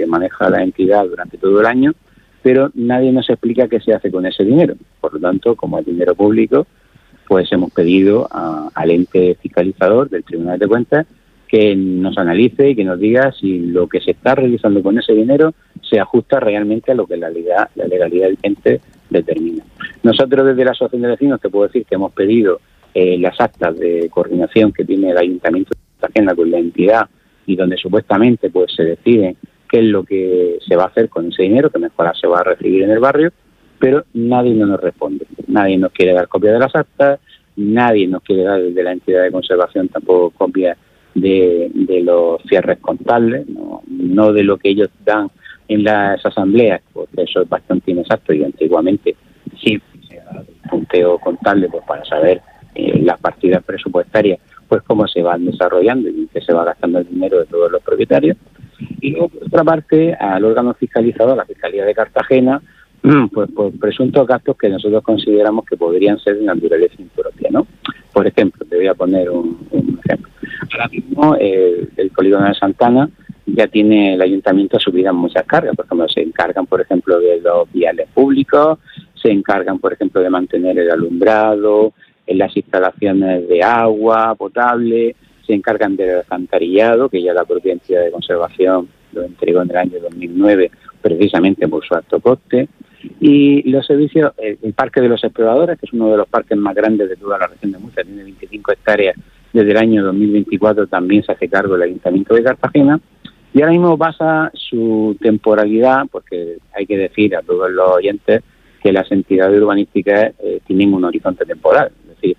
maneja la entidad durante todo el año, pero nadie nos explica qué se hace con ese dinero. Por lo tanto, como es dinero público, pues hemos pedido al ente fiscalizador del Tribunal de Cuentas que nos analice y que nos diga si lo que se está realizando con ese dinero se ajusta realmente a lo que la legalidad vigente determina. Nosotros desde la Asociación de Vecinos te puedo decir que hemos pedido las actas de coordinación que tiene el Ayuntamiento de Cartagena con la entidad y donde supuestamente pues se decide qué es lo que se va a hacer con ese dinero, que mejor se va a recibir en el barrio, pero nadie nos responde. Nadie nos quiere dar copia de las actas, nadie nos quiere dar desde la entidad de conservación tampoco copia de los cierres contables, no de lo que ellos dan en las asambleas, porque eso es bastante inexacto y antiguamente sí se da un punteo contable pues para saber las partidas presupuestarias, pues cómo se van desarrollando y en qué se va gastando el dinero de todos los propietarios. Y luego, por otra parte, al órgano fiscalizador, la Fiscalía de Cartagena, pues por presuntos gastos que nosotros consideramos que podrían ser de naturaleza impropia, ¿no? Por ejemplo, te voy a poner un ejemplo. Ahora mismo el polígono de Santana ya tiene el ayuntamiento asumidas muchas cargas. Por ejemplo, se encargan, por ejemplo, de los viales públicos, se encargan, por ejemplo, de mantener el alumbrado, en las instalaciones de agua potable, se encargan del alcantarillado, que ya la propia entidad de conservación lo entregó en el año 2009, precisamente por su alto coste. Y los servicios, el Parque de los Exploradores, que es uno de los parques más grandes de toda la región de Murcia, tiene 25 hectáreas desde el año 2024, también se hace cargo el Ayuntamiento de Cartagena, y ahora mismo pasa su temporalidad, porque hay que decir a todos los oyentes que las entidades urbanísticas tienen un horizonte temporal, es decir,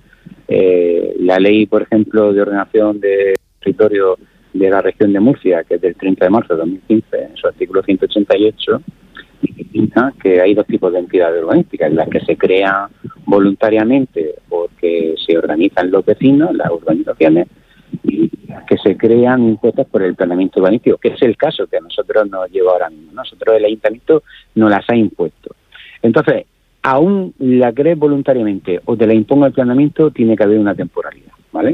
la ley, por ejemplo, de ordenación de territorio de la región de Murcia, que es del 30 de marzo de 2015, en su artículo 188, indica que hay dos tipos de entidades urbanísticas, las que se crean voluntariamente porque se organizan los vecinos, las urbanizaciones, y las que se crean impuestas por el planeamiento urbanístico, que es el caso que a nosotros nos lleva ahora mismo. Nosotros el ayuntamiento nos las ha impuesto. Entonces, aún la crees voluntariamente o te la imponga el planeamiento, tiene que haber una temporalidad, ¿vale?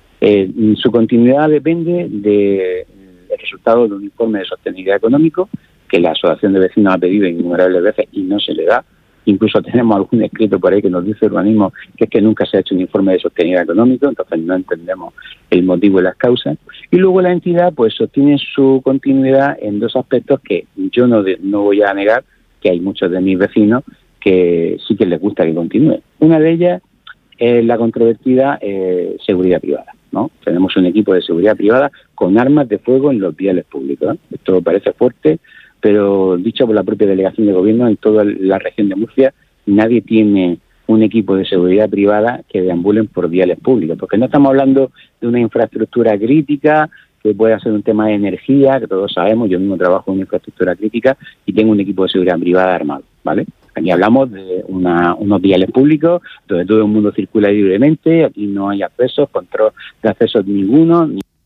Su continuidad depende del resultado de un informe de sostenibilidad económico que la Asociación de Vecinos ha pedido innumerables veces y no se le da. Incluso tenemos algún escrito por ahí que nos dice urbanismo que es que nunca se ha hecho un informe de sostenibilidad económico, entonces no entendemos el motivo y las causas. Y luego la entidad pues sostiene su continuidad en dos aspectos que yo no voy a negar, que hay muchos de mis vecinos que sí que les gusta que continúe. Una de ellas es la controvertida seguridad privada, ¿no? Tenemos un equipo de seguridad privada con armas de fuego en los viales públicos, ¿eh? Esto parece fuerte, pero dicho por la propia delegación de gobierno, en toda la región de Murcia nadie tiene un equipo de seguridad privada que deambulen por viales públicos, porque no estamos hablando de una infraestructura crítica que pueda ser un tema de energía, que todos sabemos. Yo mismo trabajo en una infraestructura crítica y tengo un equipo de seguridad privada armado, ¿vale? Aquí hablamos de unos viales públicos donde todo el mundo circula libremente, aquí no hay accesos, control de accesos ninguno,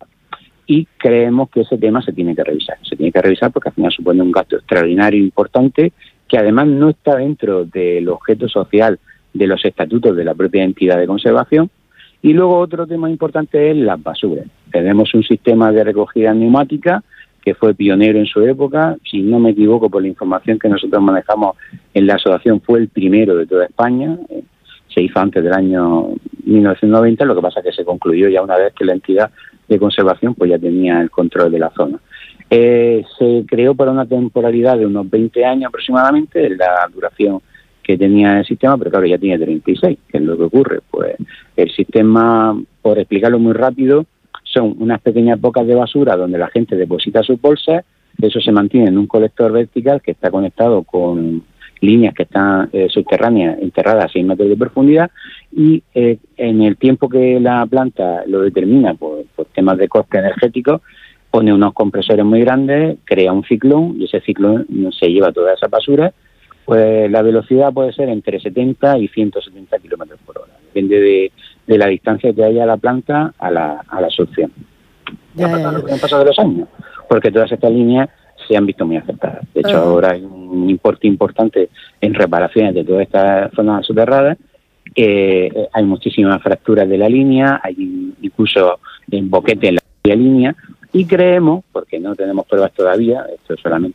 y creemos que ese tema se tiene que revisar. Se tiene que revisar porque al final supone un gasto extraordinario importante que además no está dentro del objeto social de los estatutos de la propia entidad de conservación. Y luego otro tema importante es las basuras. Tenemos un sistema de recogida neumática que fue pionero en su época. Si no me equivoco, por la información que nosotros manejamos en la asociación, fue el primero de toda España. Se hizo antes del año 1990, lo que pasa es que se concluyó ya una vez que la entidad de conservación pues ya tenía el control de la zona. Se creó para una temporalidad de unos 20 años aproximadamente, la duración que tenía el sistema, pero claro, ya tiene 36. ¿Qué es lo que ocurre? Pues el sistema, por explicarlo muy rápido, son unas pequeñas bocas de basura donde la gente deposita sus bolsas, eso se mantiene en un colector vertical que está conectado con líneas que están subterráneas, enterradas a 6 metros de profundidad, y en el tiempo que la planta lo determina por temas de coste energético, pone unos compresores muy grandes, crea un ciclón, y ese ciclón se lleva toda esa basura. Pues la velocidad puede ser entre 70 y 170 kilómetros por hora, depende de la distancia que haya la planta a la succión. Han pasado los años, porque todas estas líneas se han visto muy afectadas. De hecho, ahora hay un importe importante en reparaciones de todas estas zonas soterradas. Hay muchísimas fracturas de la línea, hay incluso en boquete en la línea, y creemos, porque no tenemos pruebas todavía, esto es solamente